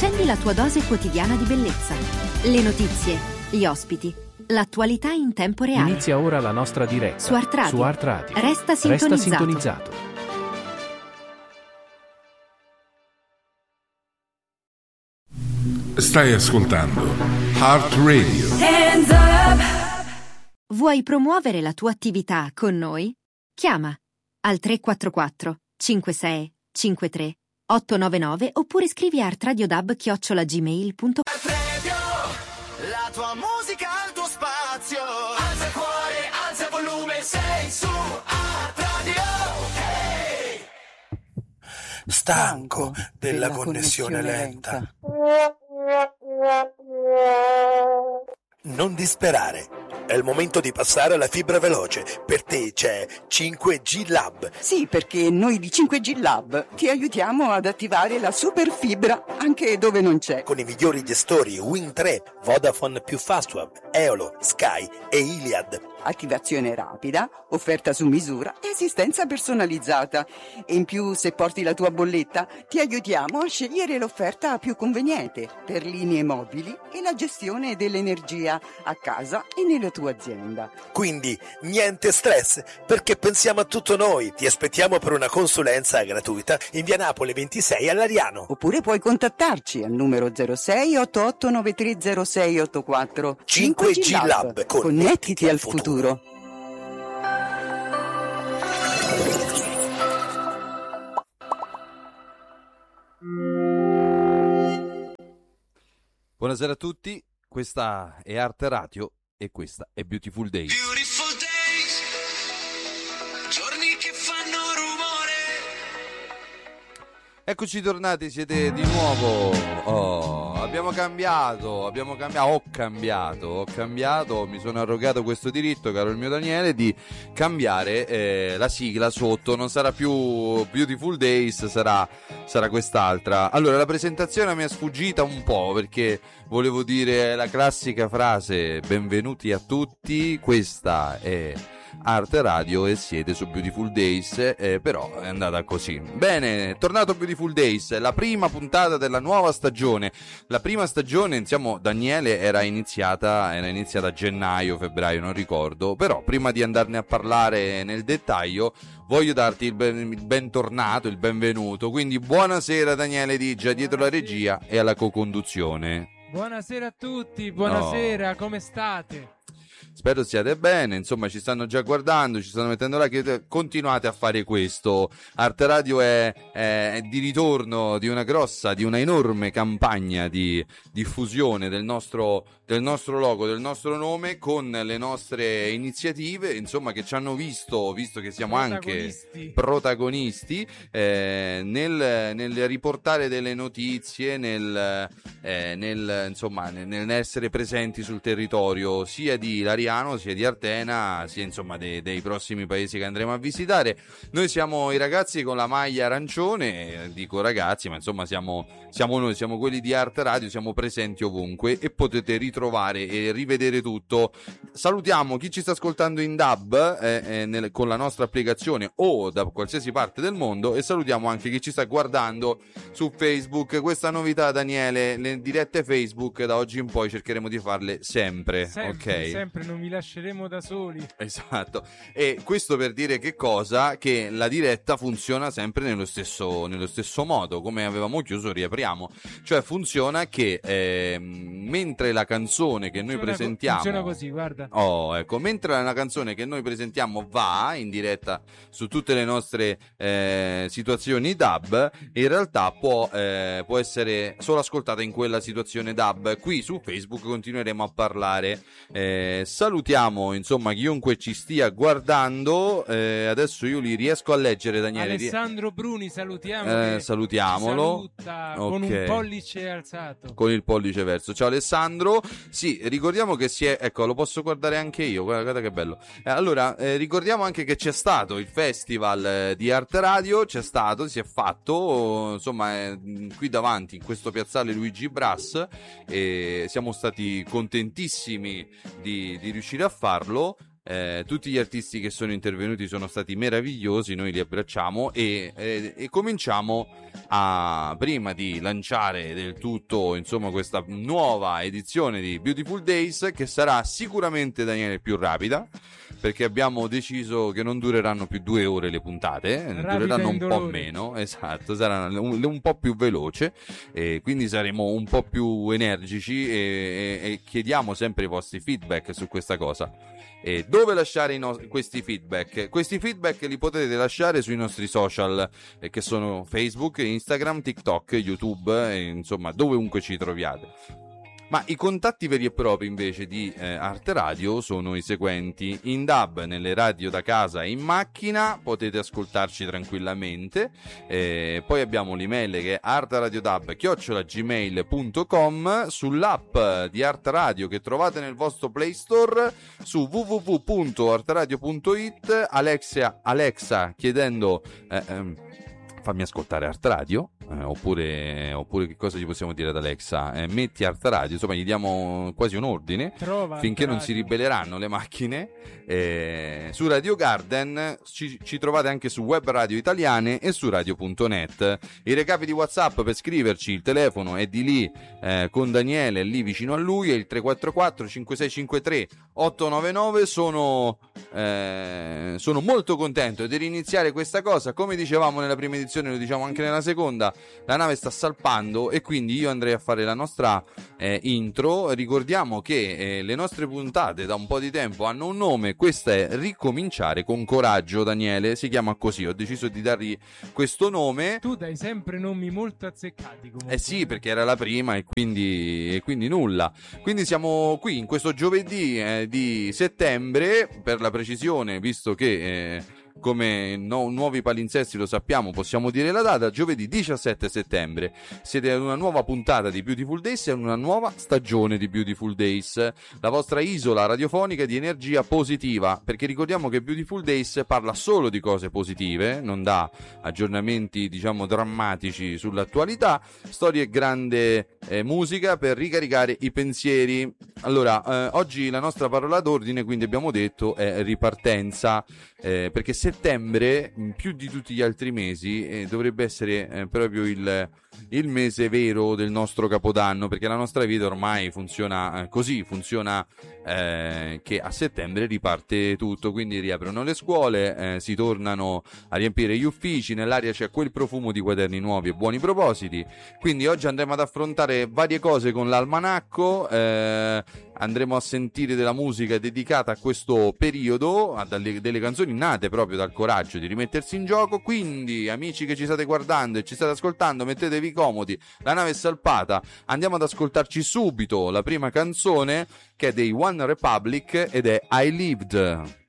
Accendi la tua dose quotidiana di bellezza. Le notizie, gli ospiti, l'attualità in tempo reale. Inizia ora la nostra diretta su Art Radio. Resta sintonizzato. Stai ascoltando Art Radio. Hands up! Vuoi promuovere la tua attività con noi? Chiama al 344 56 53 899 oppure scrivi a artradiodub@gmail.com. La tua musica al tuo spazio. Alza il cuore, alza il volume, sei su Art Radio. Hey! Stanco della connessione lenta. Non disperare. È il momento di passare alla fibra veloce. Per te c'è 5G Lab. Sì, perché noi di 5G Lab ti aiutiamo ad attivare la super fibra anche dove non c'è. Con i migliori gestori Wind Tre, Vodafone più Fastweb, Eolo, Sky e Iliad. Attivazione rapida, offerta su misura e assistenza personalizzata. E in più, se porti la tua bolletta, ti aiutiamo a scegliere l'offerta più conveniente per linee mobili e la gestione dell'energia a casa e nella tua azienda. Quindi niente stress, perché pensiamo a tutto noi. Ti aspettiamo per una consulenza gratuita in via Napoli 26 all'Ariano. Oppure puoi contattarci al numero 06 8893 0684. 5G Lab. Connettiti al futuro. Buonasera a tutti, questa è Arte Radio e questa è Beautiful Days. Beautiful days, giorni che fanno rumore. Eccoci tornati, siete di nuovo. Abbiamo cambiato, ho cambiato, mi sono arrogato questo diritto, caro il mio Daniele, di cambiare la sigla sotto, non sarà più Beautiful Days, sarà quest'altra. Allora, la presentazione mi è sfuggita un po' perché volevo dire la classica frase: benvenuti a tutti, questa è Arte Radio e siete su Beautiful Days, però è andata così. Bene, tornato Beautiful Days, la prima puntata della nuova stagione. La prima stagione, insomma, Daniele, era iniziata a gennaio, febbraio, non ricordo, però prima di andarne a parlare nel dettaglio voglio darti il bentornato, il benvenuto. Quindi buonasera Daniele Digia dietro la regia e alla co-conduzione. Buonasera a tutti, buonasera, come state? Spero siate bene, insomma ci stanno già guardando, ci stanno mettendo like, continuate a fare questo. Arte Radio è di ritorno di una enorme campagna di diffusione del nostro logo, del nostro nome, con le nostre iniziative, insomma, che ci hanno visto che siamo anche protagonisti nel riportare delle notizie, nel essere presenti sul territorio sia di Lariano, sia di Artena, sia insomma dei prossimi paesi che andremo a visitare. Noi siamo i ragazzi con la maglia arancione, dico ragazzi, ma insomma siamo noi, siamo quelli di Arte Radio, siamo presenti ovunque e potete ritrovare e rivedere tutto. Salutiamo chi ci sta ascoltando in DAB con la nostra applicazione o da qualsiasi parte del mondo, e salutiamo anche chi ci sta guardando su Facebook. Questa novità, Daniele, le dirette Facebook da oggi in poi cercheremo di farle sempre, ok? Sempre, non vi lasceremo da soli. Esatto. E questo per dire che cosa? Che la diretta funziona sempre nello stesso modo, come avevamo chiuso riapriamo. Cioè funziona che mentre la canzone che noi presentiamo funziona così, guarda. Ecco, mentre la canzone che noi presentiamo va in diretta su tutte le nostre situazioni DAB, in realtà può essere solo ascoltata in quella situazione DAB. Qui su Facebook continueremo a parlare. Salutiamo insomma chiunque ci stia guardando. Adesso io li riesco a leggere, Daniele. Alessandro Bruni, salutiamo. Salutiamolo. Con un pollice alzato. Con il pollice verso. Ciao Alessandro. Sì, ricordiamo che ecco, lo posso guardare anche io. Guarda che bello. Allora, ricordiamo anche che c'è stato il festival di Arte Radio. Si è fatto, insomma, qui davanti in questo piazzale Luigi Brass, e siamo stati contentissimi di riuscire a farlo. tutti gli artisti che sono intervenuti sono stati meravigliosi, noi li abbracciamo e cominciamo prima di lanciare del tutto, insomma, questa nuova edizione di Beautiful Days, che sarà sicuramente, Daniele, più rapida, perché abbiamo deciso che non dureranno più 2 ore le puntate, dureranno un po' meno, esatto, saranno un po' più veloce, quindi saremo un po' più energici e chiediamo sempre i vostri feedback su questa cosa. Dove lasciare questi feedback? Questi feedback li potete lasciare sui nostri social, che sono Facebook, Instagram, TikTok, YouTube, insomma dovunque ci troviate. Ma i contatti veri e propri invece di Art Radio sono i seguenti: in DAB, nelle radio da casa e in macchina potete ascoltarci tranquillamente, poi abbiamo l'email che è artradiodab@gmail.com, sull'app di Art Radio che trovate nel vostro Play Store, su www.artradio.it, Alexa chiedendo fammi ascoltare Art Radio, oppure che cosa gli possiamo dire ad Alexa? Metti Art Radio, insomma gli diamo quasi un ordine. Trova finché non si ribelleranno le macchine. Su Radio Garden ci trovate anche su Web Radio Italiane e su radio.net. I recapiti di WhatsApp per scriverci, il telefono è di lì, con Daniele lì vicino a lui, è il 344 5653 899. Sono molto contento di riniziare questa cosa. Come dicevamo nella prima edizione, lo diciamo anche nella seconda, la nave sta salpando e quindi io andrei a fare la nostra intro. Ricordiamo che le nostre puntate da un po' di tempo hanno un nome, questa è Ricominciare con Coraggio. Daniele, si chiama così, ho deciso di dargli questo nome. Tu dai sempre nomi molto azzeccati comunque. Sì, perché era la prima e quindi nulla. Quindi siamo qui in questo giovedì di settembre, per la precisione, visto che come nuovi palinsesti lo sappiamo, possiamo dire la data: giovedì 17 settembre. Siete ad una nuova puntata di Beautiful Days e una nuova stagione di Beautiful Days, la vostra isola radiofonica di energia positiva, perché ricordiamo che Beautiful Days parla solo di cose positive, non dà aggiornamenti diciamo drammatici sull'attualità, storie e grande musica per ricaricare i pensieri. Allora, oggi la nostra parola d'ordine, quindi abbiamo detto, è ripartenza, perché settembre, più di tutti gli altri mesi, dovrebbe essere proprio il mese vero del nostro Capodanno, perché la nostra vita ormai funziona così, funziona che a settembre riparte tutto, quindi riaprono le scuole, si tornano a riempire gli uffici, nell'aria c'è quel profumo di quaderni nuovi e buoni propositi. Quindi oggi andremo ad affrontare varie cose con l'almanacco, andremo a sentire della musica dedicata a questo periodo, delle canzoni nate proprio dal coraggio di rimettersi in gioco. Quindi, amici che ci state guardando e ci state ascoltando, mettetevi comodi, la nave è salpata, andiamo ad ascoltarci subito la prima canzone, che è dei One Republic ed è I Lived.